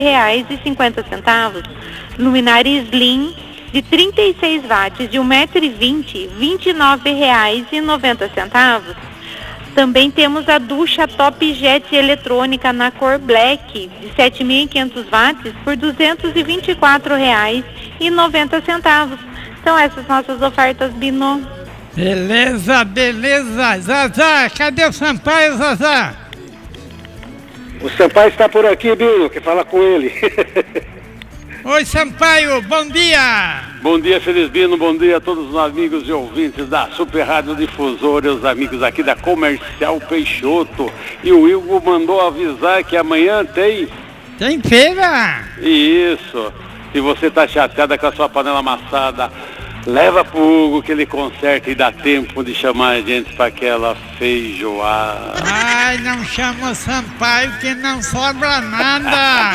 R$9,50. Luminária Slim de 36 watts de 1,20 m, R$29,90. Também temos a ducha Top Jet eletrônica na cor Black de 7.500 watts por R$224,90. São essas nossas ofertas, Bino. Beleza, beleza. Zazá, cadê o Sampaio, Zazá? O Sampaio está por aqui, Bino, que fala com ele. Oi, Sampaio, bom dia! Bom dia, Felizbino, bom dia a todos os amigos e ouvintes da Super Rádio Difusora, os amigos aqui da Comercial Peixoto. E o Hugo mandou avisar que amanhã tem... Tem feira! Isso! Se você tá chateada com a sua panela amassada, leva pro Hugo que ele conserta e dá tempo de chamar a gente para aquela feijoada. Ai, não chama o Sampaio que não sobra nada!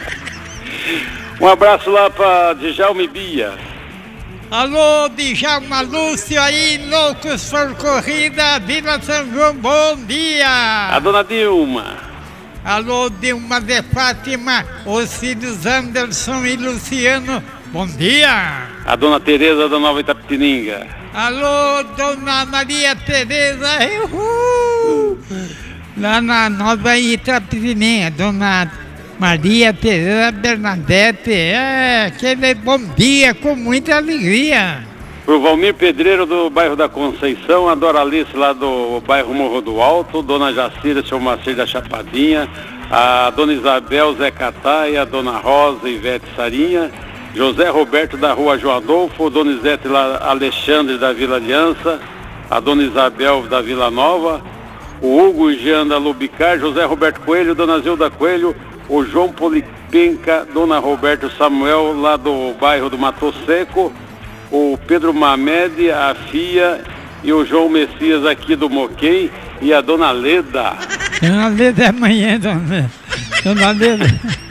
Um abraço lá para Djalma Bia. Alô, Djalma Lúcio aí, loucos por corrida, Vila São João, bom dia! A dona Dilma. Alô, Dilma de Fátima, os filhos Anderson e Luciano, bom dia! A dona Tereza da Nova Itapetininga. Alô, dona Maria Tereza, uhul! Lá na Nova Itapetininga, dona Maria Tereza Bernadette, aquele bom dia com muita alegria. Pro Valmir Pedreiro do bairro da Conceição, a Doralice lá do bairro Morro do Alto, dona Jacira, seu Macir da Chapadinha, a dona Isabel Zé Cataia, a dona Rosa Ivete Sarinha, José Roberto da Rua João Adolfo, dona Isete lá, Alexandre da Vila Aliança, a dona Isabel da Vila Nova, o Hugo Jean da Lubicar, José Roberto Coelho, dona Zilda Coelho, o João Polipenca, dona Roberto Samuel, lá do bairro do Mato Seco, o Pedro Mamed, a Fia e o João Messias aqui do Moquém e a dona Leda. Dona Leda é amanhã, dona Leda.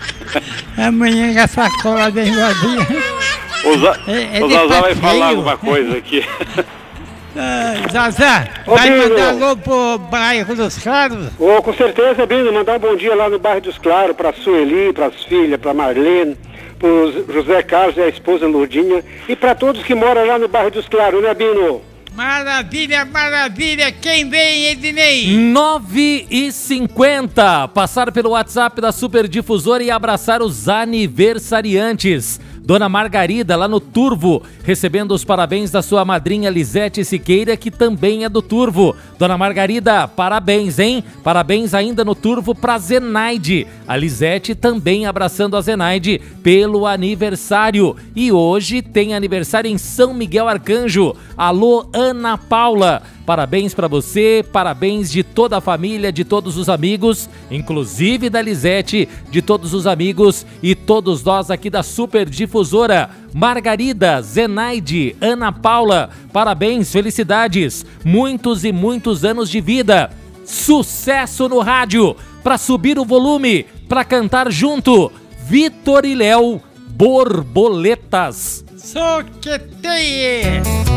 Amanhã com a sacola bem vazia. O Zazá vai falar alguma coisa aqui. Zazá, vai mandar alô pro bairro dos Claros? Com certeza, Bino, mandar um bom dia lá no bairro dos Claros, pra Sueli, pras filhas, pra Marlene, pro José Carlos e a esposa Lourdinha, e pra todos que moram lá no bairro dos Claros, né, Bino? Maravilha, maravilha, quem vem, Ednei? 9h50, passar pelo WhatsApp da Super Difusora e abraçar os aniversariantes. Dona Margarida, lá no Turvo, recebendo os parabéns da sua madrinha Lisete Siqueira, que também é do Turvo. Dona Margarida, parabéns, hein? Parabéns ainda no Turvo pra Zenaide. A Lisete também abraçando a Zenaide pelo aniversário. E hoje tem aniversário em São Miguel Arcanjo. Alô, Ana Paula. Parabéns pra você, parabéns de toda a família, de todos os amigos, inclusive da Lisete, de todos os amigos e todos nós aqui da Super Difusora. Margarida, Zenaide, Ana Paula, parabéns, felicidades, muitos e muitos anos de vida. Sucesso no rádio, pra subir o volume, pra cantar junto. Vitor e Léo, Borboletas. Soqueteie!